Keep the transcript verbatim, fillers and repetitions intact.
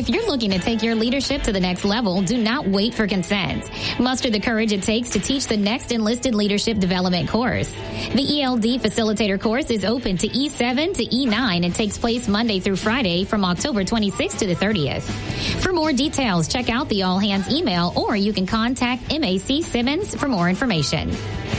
If you're looking to take your leadership to the next level, do not wait for consent. Muster the courage it takes to teach the next enlisted leadership development course. The E L D Facilitator course is open to E seven to E nine and takes place Monday through Friday from October twenty-sixth to the thirtieth. For more details, check out the All Hands email, or you can contact M A C Simmons for more information.